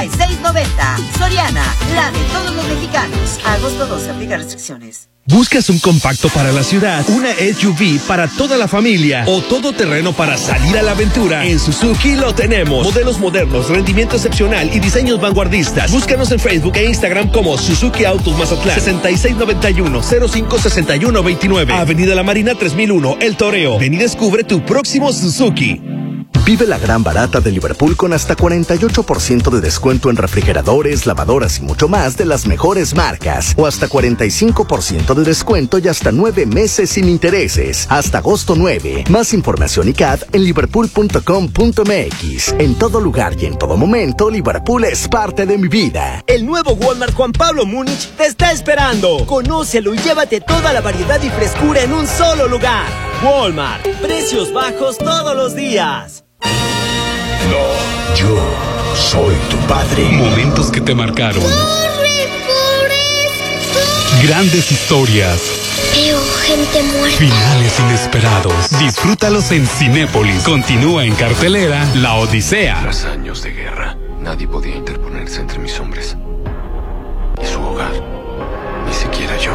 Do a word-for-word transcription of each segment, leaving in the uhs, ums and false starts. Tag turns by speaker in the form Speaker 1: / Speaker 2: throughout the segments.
Speaker 1: y seis noventa. Soriana, la de todos los mexicanos. Agosto doce, aplica restricciones.
Speaker 2: ¿Buscas un compacto para la ciudad, una S U V para toda la familia o todoterreno para salir a la aventura? En Suzuki lo tenemos. Modelos modernos, rendimiento excepcional y diseños vanguardistas. Búscanos en Facebook e Instagram como Suzuki Autos Mazatlán. sesenta y seis noventa y uno, cero cinco sesenta y uno veintinueve. Avenida La Marina tres mil uno, El Toreo. Ven y descubre tu próximo Suzuki.
Speaker 3: Vive la gran barata de Liverpool con hasta cuarenta y ocho por ciento de descuento en refrigeradores, lavadoras y mucho más de las mejores marcas. O hasta cuarenta y cinco por ciento de descuento y hasta nueve meses sin intereses. Hasta agosto nueve. Más información y C A D en liverpool punto com punto m x. En todo lugar y en todo momento, Liverpool es parte de mi vida.
Speaker 4: El nuevo Walmart Juan Pablo Múnich te está esperando. Conócelo y llévate toda la variedad y frescura en un solo lugar. Walmart. Precios bajos todos los días.
Speaker 5: No, yo soy tu padre.
Speaker 6: Momentos que te marcaron.
Speaker 7: ¡Corre, Forrest!
Speaker 6: Grandes historias.
Speaker 7: Veo gente muerta.
Speaker 6: Finales inesperados. Disfrútalos en Cinépolis. Continúa en cartelera La Odisea.
Speaker 8: Tras años de guerra, nadie podía interponerse entre mis hombres y su hogar. Ni siquiera yo.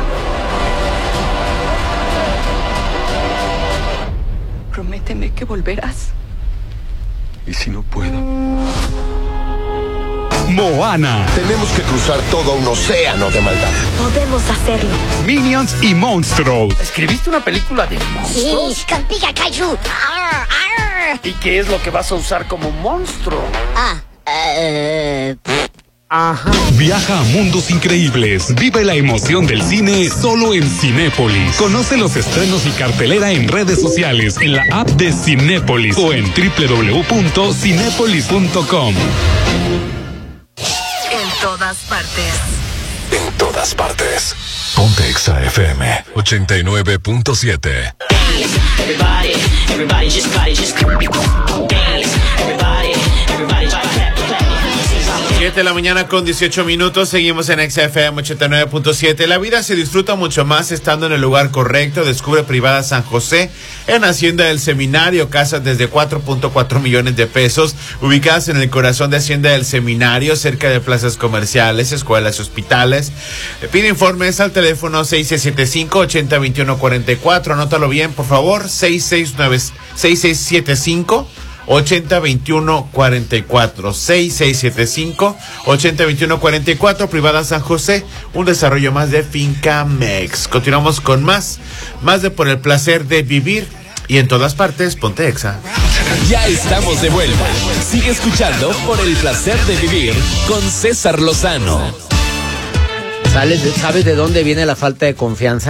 Speaker 9: Prométeme que volverás.
Speaker 8: ¿Y si no puedo?
Speaker 6: Moana.
Speaker 5: Tenemos que cruzar todo un océano de maldad.
Speaker 7: Podemos hacerlo.
Speaker 6: Minions y Monstruos.
Speaker 10: ¿Escribiste una película de monstruos?
Speaker 7: Sí, con Pika Kaiju. Arr, arr.
Speaker 10: ¿Y qué es lo que vas a usar como monstruo?
Speaker 7: Ah, eh...
Speaker 10: Ajá.
Speaker 6: Viaja a mundos increíbles. Vive la emoción del cine solo en Cinépolis. Conoce los estrenos y cartelera en redes sociales, en la app de Cinépolis o en doble u doble u doble u punto cinépolis punto com.
Speaker 1: En todas partes.
Speaker 5: En todas partes. Ponte Exa F M ochenta y nueve punto siete.
Speaker 11: Everybody, everybody just party, just dance. Everybody, everybody
Speaker 12: siete de la mañana con dieciocho minutos, seguimos en Exa F M ochenta y nueve punto siete. La vida se disfruta mucho más estando en el lugar correcto. Descubre Privada San José en Hacienda del Seminario, casas desde cuatro punto cuatro millones de pesos, ubicadas en el corazón de Hacienda del Seminario, cerca de plazas comerciales, escuelas y hospitales. Pide informes al teléfono seis seis siete cinco, ocho cero dos uno cuatro cuatro, anótalo bien por favor, seis seis siete cinco ocho cero dos uno cuatro cuatro, seis seis siete cinco ocho cero dos uno cuatro cuatro. Privada San José, un desarrollo más de Finca Mex. Continuamos con más, más de Por el Placer de Vivir, y en todas partes, ponte Exa.
Speaker 13: Ya estamos de vuelta. Sigue escuchando Por el Placer de Vivir con César Lozano.
Speaker 14: ¿Sabes de dónde viene la falta de confianza?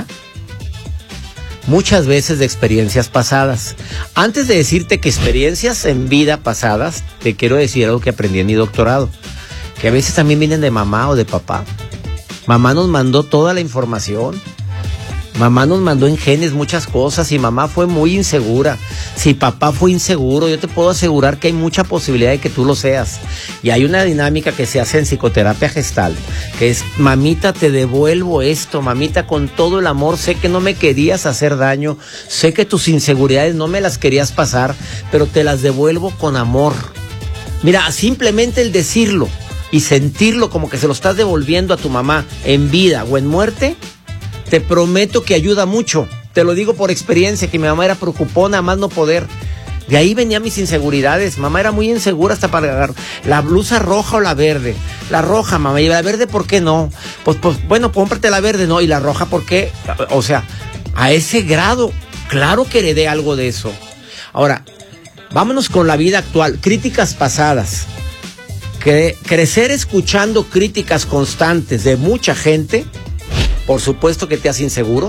Speaker 14: Muchas veces de experiencias pasadas. Antes de decirte que experiencias en vida pasadas, te quiero decir algo que aprendí en mi doctorado, que a veces también vienen de mamá o de papá. Mamá nos mandó toda la información. Mamá nos mandó en genes muchas cosas y mamá fue muy insegura. Si papá fue inseguro, yo te puedo asegurar que hay mucha posibilidad de que tú lo seas. Y hay una dinámica que se hace en psicoterapia gestal, que es: mamita, te devuelvo esto, mamita, con todo el amor, sé que no me querías hacer daño, sé que tus inseguridades no me las querías pasar, pero te las devuelvo con amor. Mira, simplemente el decirlo y sentirlo como que se lo estás devolviendo a tu mamá en vida o en muerte, te prometo que ayuda mucho. Te lo digo por experiencia, que mi mamá era preocupona, más no poder. De ahí venían mis inseguridades. Mamá era muy insegura hasta para agarrar la blusa roja o la verde. La roja, mamá. ¿Y la verde por qué no? Pues, pues bueno, cómprate la verde, ¿no? ¿Y la roja por qué? O sea, a ese grado, claro que heredé algo de eso. Ahora, vámonos con la vida actual. Críticas pasadas. Cre- crecer escuchando críticas constantes de mucha gente, por supuesto que te hace inseguro.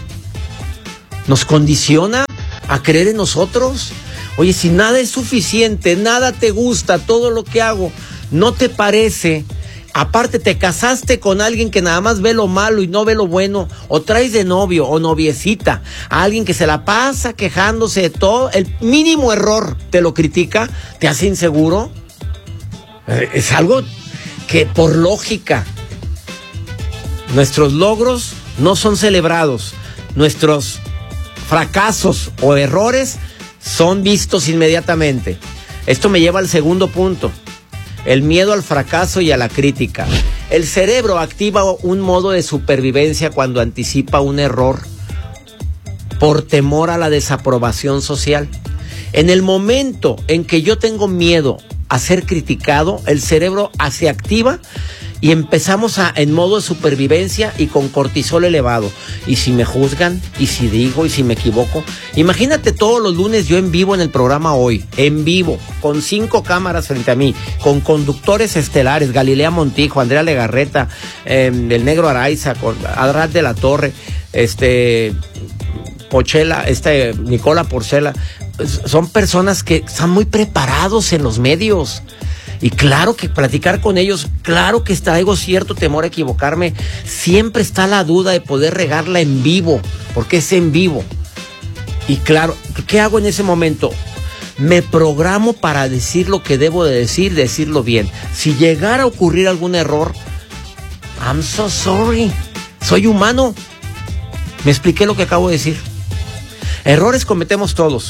Speaker 14: Nos condiciona a creer en nosotros. Oye, si nada es suficiente, nada te gusta, todo lo que hago no te parece, aparte te casaste con alguien que nada más ve lo malo y no ve lo bueno, o traes de novio o noviecita a alguien que se la pasa quejándose de todo, el mínimo error te lo critica, te hace inseguro. Es algo que por lógica, nuestros logros no son celebrados, nuestros fracasos o errores son vistos inmediatamente. Esto me lleva al segundo punto. el miedo al fracaso y a la crítica. El cerebro activa un modo de supervivencia cuando anticipa un error por temor a la desaprobación social. En el momento en que yo tengo miedo a ser criticado, el cerebro se activa y empezamos a, en modo de supervivencia y con cortisol elevado. Y si me juzgan, y si digo, y si me equivoco. Imagínate todos los lunes yo en vivo en el programa Hoy, en vivo, con cinco cámaras frente a mí, con conductores estelares, Galilea Montijo, Andrea Legarreta, eh, el Negro Araiza, con Adrat de la Torre, este... Pochela, este Nicola Porcela, son personas que están muy preparados en los medios. Y claro que platicar con ellos, claro que traigo cierto temor a equivocarme. Siempre está la duda de poder regarla en vivo, porque es en vivo. Y claro, ¿qué hago en ese momento? Me programo para decir lo que debo de decir, decirlo bien. Si llegara a ocurrir algún error, I'm so sorry. Soy humano. Me expliqué lo que acabo de decir. Errores cometemos todos.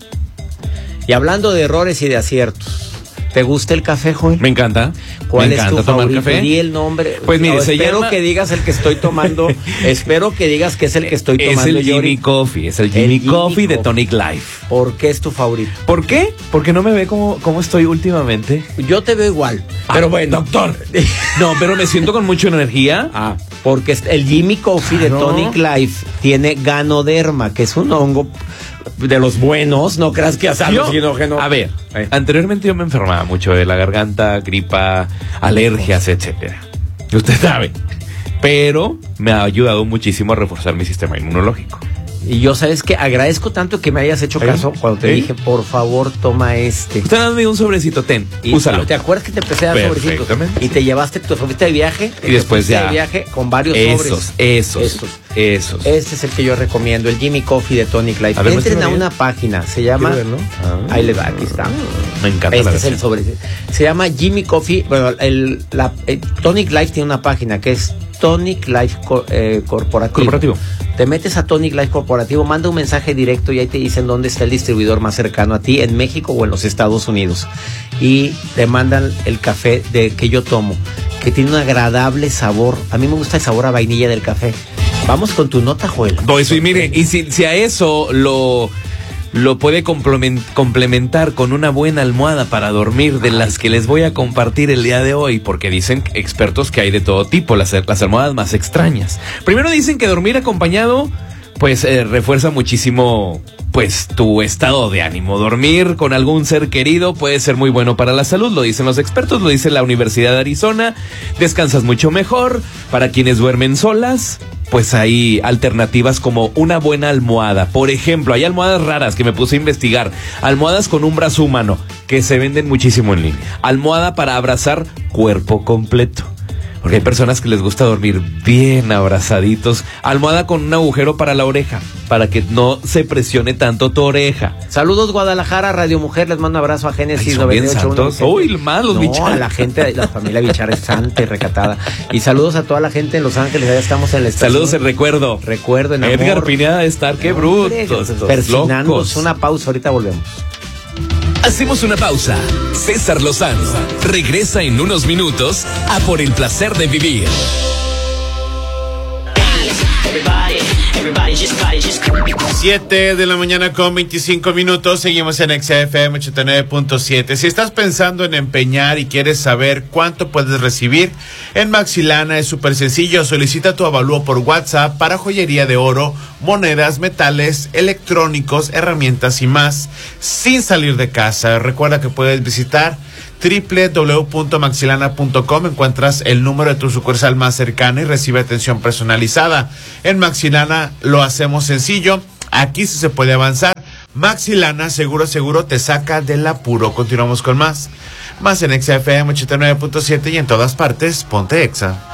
Speaker 14: Y hablando de errores y de aciertos, ¿te gusta el café, Joel?
Speaker 15: Me encanta.
Speaker 14: ¿Cuál
Speaker 15: Me
Speaker 14: es
Speaker 15: encanta
Speaker 14: tu
Speaker 15: tomar
Speaker 14: favorito?
Speaker 15: café.
Speaker 14: Di el nombre.
Speaker 15: Pues mire,
Speaker 14: no,
Speaker 15: se
Speaker 14: espero
Speaker 15: llama...
Speaker 14: que digas el que estoy tomando. Espero que digas que es el que estoy tomando.
Speaker 15: Es el
Speaker 14: yo
Speaker 15: Jimmy
Speaker 14: ahorita.
Speaker 15: Coffee. Es el Jimmy,
Speaker 14: El Jimmy
Speaker 15: Coffee de
Speaker 14: Coffee.
Speaker 15: Tonic Life.
Speaker 14: ¿Por qué es tu favorito?
Speaker 15: ¿Por qué? Porque no me ve como, como estoy últimamente.
Speaker 14: Yo te veo igual.
Speaker 15: Ah,
Speaker 14: pero bueno.
Speaker 15: Doctor. No, pero me siento con mucha energía.
Speaker 14: Ah, porque el Jimmy Coffee de
Speaker 15: Claro.
Speaker 14: Tonic Life tiene ganoderma, que es un hongo de los buenos. No creas que es alucinógeno.
Speaker 15: A ver, eh. anteriormente yo me enfermaba mucho de la garganta, gripa, alergias, etcétera. Usted sabe. Pero me ha ayudado muchísimo a reforzar mi sistema inmunológico.
Speaker 14: Y yo, ¿sabes qué? Agradezco tanto que me hayas hecho caso cuando te
Speaker 15: ¿Eh?
Speaker 14: dije, por favor, toma este.
Speaker 15: Usted dame un sobrecito, ten,
Speaker 14: Y
Speaker 15: úsalo.
Speaker 14: ¿te acuerdas que te empecé a dar sobrecitos?
Speaker 15: Perfectamente.
Speaker 14: Y te llevaste, tu fuiste de viaje.
Speaker 15: Y después
Speaker 14: te fuiste
Speaker 15: ya.
Speaker 14: de viaje con varios
Speaker 15: Esos,
Speaker 14: sobres.
Speaker 15: esos,
Speaker 14: Estos.
Speaker 15: esos.
Speaker 14: Este es el que yo recomiendo, el Jimmy Coffee de Tonic Life.
Speaker 15: A ver,
Speaker 14: Entren a
Speaker 15: muéstrame
Speaker 14: una
Speaker 15: bien.
Speaker 14: página, se llama...
Speaker 15: ¿Quiero verlo? Ah.
Speaker 14: Ahí le va, aquí está.
Speaker 15: Me encanta
Speaker 14: Este
Speaker 15: la
Speaker 14: es el
Speaker 15: versión.
Speaker 14: sobre. Se llama Jimmy Coffee. Bueno, el, la, el Tonic Life tiene una página que es Tonic Life Co- eh, Corporativo.
Speaker 15: Corporativo.
Speaker 14: Te metes a Tonic Life Corporativo, manda un mensaje directo y ahí te dicen dónde está el distribuidor más cercano a ti, en México o en los Estados Unidos. Y te mandan el café de que yo tomo, que tiene un agradable sabor. A mí me gusta el sabor a vainilla del café. Vamos con tu nota, Joel.
Speaker 15: Pues, y mire, y si, si a eso lo, lo puede complemen- complementar con una buena almohada para dormir, de las que les voy a compartir el día de hoy, porque dicen expertos que hay de todo tipo, las, las almohadas más extrañas. Primero dicen que dormir acompañado, pues eh, refuerza muchísimo, pues, tu estado de ánimo. Dormir con algún ser querido puede ser muy bueno para la salud, lo dicen los expertos, lo dice la Universidad de Arizona. Descansas mucho mejor. Para quienes duermen solas, pues hay alternativas como una buena almohada. Por ejemplo, hay almohadas raras que me puse a investigar. Almohadas con un brazo humano, que se venden muchísimo en línea. Almohada para abrazar cuerpo completo, porque hay personas que les gusta dormir bien abrazaditos. Almohada con un agujero para la oreja, para que no se presione tanto tu oreja.
Speaker 14: Saludos, Guadalajara, Radio Mujer, les mando un abrazo a Génesis
Speaker 15: Ay, son bien
Speaker 14: noventa y ocho
Speaker 15: santos.
Speaker 14: uno.
Speaker 15: Uy, más los
Speaker 14: no,
Speaker 15: Bichar.
Speaker 14: a la gente, la familia Bichar es santa y recatada. Y saludos a toda la gente en Los Ángeles, allá estamos en el estación.
Speaker 15: Saludos en recuerdo.
Speaker 14: Recuerdo en amor.
Speaker 15: Edgar Pineda de estar, qué brutos. estos
Speaker 14: Persignándonos,
Speaker 15: locos.
Speaker 14: una pausa, ahorita volvemos.
Speaker 13: Hacemos una pausa. César Lozano regresa en unos minutos a Por el Placer de Vivir.
Speaker 12: siete de la mañana con veinticinco minutos, seguimos en X F M ochenta y nueve punto siete. Si estás pensando en empeñar y quieres saber cuánto puedes recibir, en Maxilana es súper sencillo. Solicita tu avalúo por WhatsApp para joyería de oro, monedas, metales, electrónicos, herramientas y más, sin salir de casa. Recuerda que puedes visitar doble u doble u doble u punto maxilana punto com, encuentras el número de tu sucursal más cercana y recibe atención personalizada. En Maxilana lo hacemos sencillo, aquí sí se puede avanzar. Maxilana, seguro, seguro te saca del apuro. Continuamos con más. Más en X F M ochenta y nueve punto siete y en todas partes, ponte Exa.